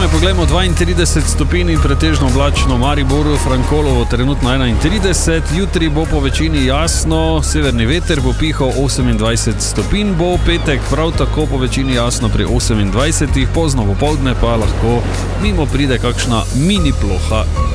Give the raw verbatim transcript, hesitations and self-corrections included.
vreme, poglejmo, dvaintrideset stopinj in pretežno oblačno v Mariboru, Frankolovo trenutno enaintrideset, jutri bo po večini jasno, severni veter bo pihal osemindvajset stopinj, bo petek prav tako po večini jasno pri osemindvajsetih, pozno popoldne pa lahko mimo pride kakšna mini ploha.